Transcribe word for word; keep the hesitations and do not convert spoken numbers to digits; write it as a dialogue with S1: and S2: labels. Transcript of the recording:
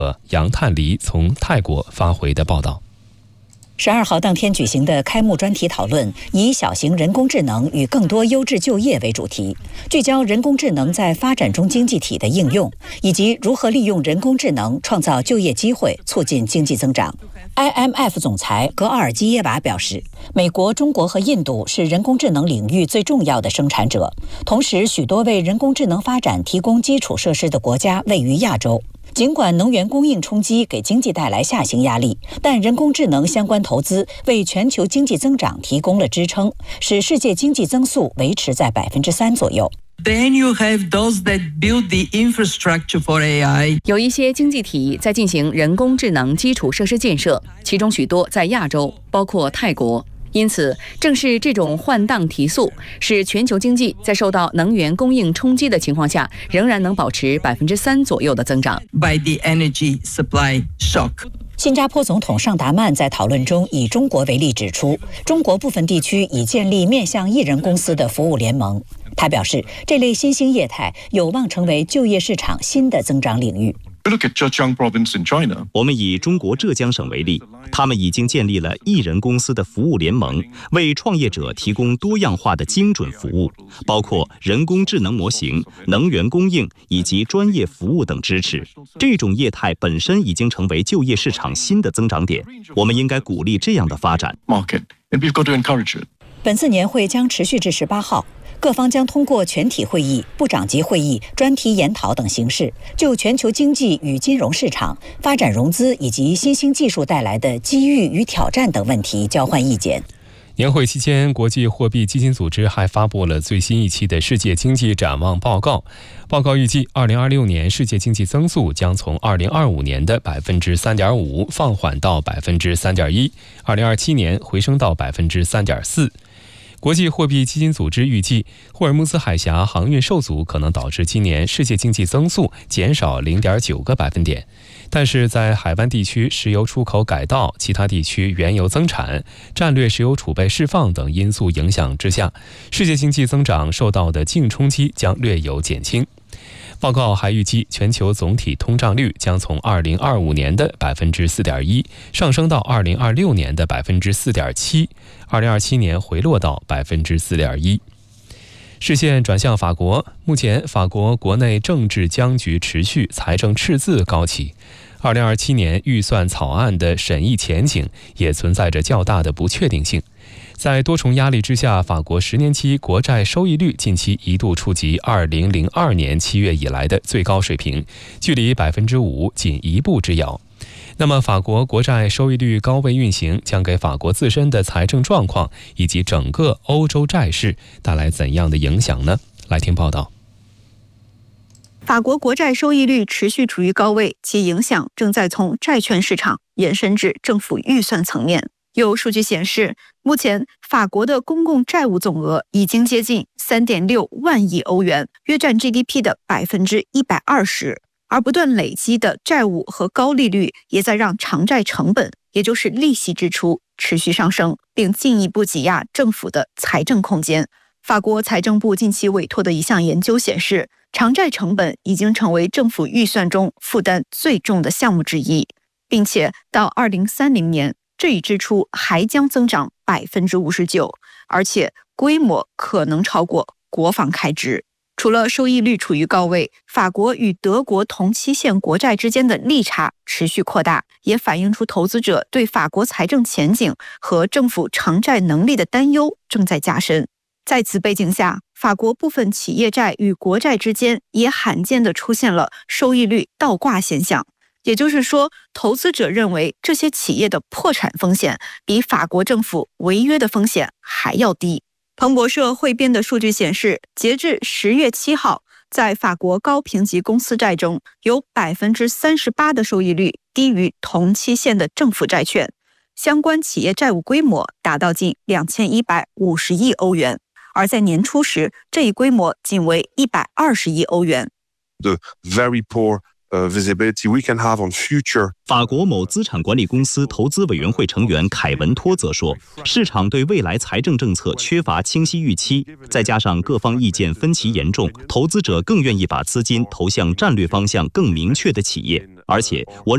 S1: 杨探黎从泰国发回的报道。
S2: 十二号当天举行的开幕专题讨论以小型人工智能与更多优质就业为主题，聚焦人工智能在发展中经济体的应用，以及如何利用人工智能创造就业机会，促进经济增长。I M F 总裁格奥尔基耶娃表示，美国、中国和印度是人工智能领域最重要的生产者，同时许多为人工智能发展提供基础设施的国家位于亚洲。尽管能源供应冲击给经济带来下行压力，但人工智能相关投资为全球经济增长提供了支撑，使世界经济增速维持在百分之三左右。
S3: Then you have those that build the infrastructure for A I.
S4: 有一些经济体在进行人工智能基础设施建设，其中许多在亚洲，包括泰国。因此，正是这种换挡提速，使全球经济在受到能源供应冲击的情况下，仍然能保持百分之三左右的增长。
S3: By the energy supply shock.
S2: 新加坡总统尚达曼在讨论中以中国为例指出，中国部分地区已建立面向艺人公司的服务联盟。他表示，这类新兴业态有望成为就业市场新的增长领域。
S5: 我们以中国浙江省为例，他们已经建立了艺人公司的服务联盟，为创业者提供多样化的精准服务，包括人工智能模型、能源供应以及专业服务等支持。这种业态本身已经成为就业市场新的增长点，我们应该鼓励这样的发展。
S2: 本次年会将持续至十八号。各方将通过全体会议、部长级会议、专题研讨等形式，就全球经济与金融市场、发展融资以及新兴技术带来的机遇与挑战等问题交换意见。
S1: 年会期间，国际货币基金组织还发布了最新一期的世界经济展望报告。报告预计，二零二六年世界经济增速将从二零二五年的百分之三点五放缓到百分之三点一，二零二七年回升到百分之三点四。国际货币基金组织预计，霍尔木兹海峡航运受阻可能导致今年世界经济增速减少 零点九个百分点。但是在海湾地区石油出口改道、其他地区原油增产、战略石油储备释放等因素影响之下，世界经济增长受到的净冲击将略有减轻。报告还预计，全球总体通胀率将从二零二五年的百分之四点一上升到二零二六年的百分之四点七，二零二七年回落到百分之四点一。视线转向法国，目前法国国内政治僵局持续，财政赤字高企。二零二七年预算草案的审议前景也存在着较大的不确定性。在多重压力之下，法国十年期国债收益率近期一度触及二零零二年七月以来的最高水平，距离百分之五仅一步之遥。那么，法国国债收益率高位运行，将给法国自身的财政状况以及整个欧洲债市带来怎样的影响呢？来听报道。
S6: 法国国债收益率持续处于高位，其影响正在从债券市场延伸至政府预算层面。有数据显示，目前法国的公共债务总额已经接近 三点六万亿欧元，约占 G D P 的百分之一百二十。而不断累积的债务和高利率也在让偿债成本，也就是利息支出持续上升，并进一步挤压政府的财政空间。法国财政部近期委托的一项研究显示，偿债成本已经成为政府预算中负担最重的项目之一，并且到二零三零年，这一支出还将增长 百分之五十九， 而且规模可能超过国防开支。除了收益率处于高位，法国与德国同期限国债之间的利差持续扩大，也反映出投资者对法国财政前景和政府偿债能力的担忧正在加深。在此背景下，法国部分企业债与国债之间也罕见地出现了收益率倒挂现象，也就是说，投资者认为这些企业的破产风险比法国政府违约的风险还要低。彭博社汇编的数据显示，截至十月七号，在法国高评级公司债中，有 百分之三十八 的收益率低于同期限的政府债券，相关企业债务规模达到近两千一百五十亿欧元，而在年初时，这一规模仅为一百二十亿欧元。
S7: The very poor Uh, visibility we can have on future.
S5: 法国某资产管理公司投资委员会成员凯文托则说，市场对未来财政政策缺乏清晰预期，再加上各方意见分歧严重，投资者更愿意把资金投向战略方向更明确的企业，而且我